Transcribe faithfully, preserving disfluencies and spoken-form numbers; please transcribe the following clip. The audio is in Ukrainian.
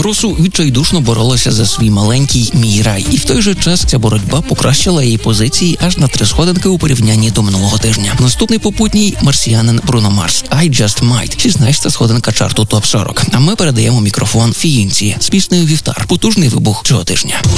Росу відчайдушно боролася за свій маленький мій рай. І в той же час ця боротьба покращила її позиції аж на три сходинки у порівнянні до минулого тижня. Наступний попутній – марсіянин Бруно Марс. I Just Might. шістнадцята сходинка чарту топ сорок. А ми передаємо мікрофон фіїнці з піснею «Вівтар». Потужний вибух цього тижня.